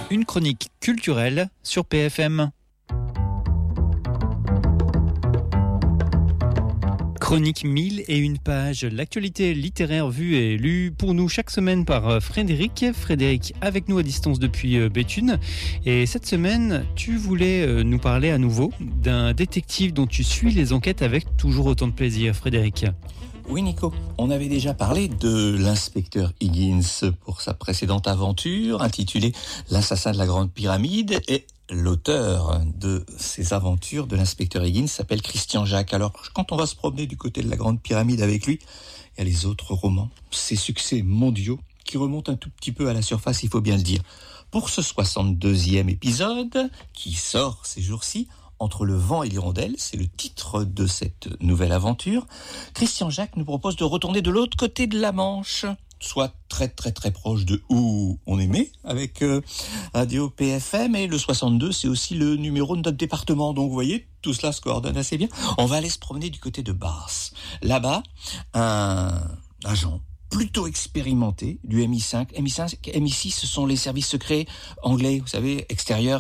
Une chronique culturelle sur PFM. Chronique 1001 pages, l'actualité littéraire vue et lue pour nous chaque semaine par Frédéric. Frédéric avec nous à distance depuis Béthune. Et cette semaine, tu voulais nous parler à nouveau d'un détective dont tu suis les enquêtes avec toujours autant de plaisir, Frédéric. Oui Nico, on avait déjà parlé de l'inspecteur Higgins pour sa précédente aventure intitulée L'assassin de la Grande Pyramide, et l'auteur de ces aventures de l'inspecteur Higgins s'appelle Christian Jacques. Alors quand on va se promener du côté de la Grande Pyramide avec lui, il y a les autres romans, ces succès mondiaux qui remontent un tout petit peu à la surface, il faut bien le dire. Pour ce 62e épisode qui sort ces jours-ci, Entre le vent et l'hirondelle, c'est le titre de cette nouvelle aventure, Christian Jacques nous propose de retourner de l'autre côté de la Manche, soit très très très proche de où on aimait avec Radio PFM, et le 62 c'est aussi le numéro de notre département, donc vous voyez, tout cela se coordonne assez bien. On va aller se promener du côté de Bath. Là-bas, un agent plutôt expérimenté du MI5, MI6 ce sont les services secrets anglais, vous savez, extérieurs,